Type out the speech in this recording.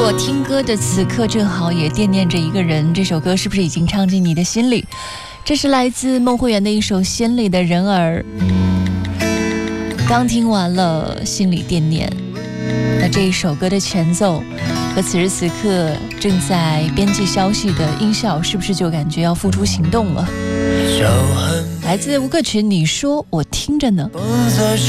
我听歌的此刻正好也惦念着一个人，这首歌是不是已经唱进你的心里？这是来自孟慧圆的一首《心里的人儿》，刚听完了心里惦念。那这一首歌的前奏和此时此刻正在编辑消息的音效，是不是就感觉要付出行动了？来自吴克群，你说我听着呢。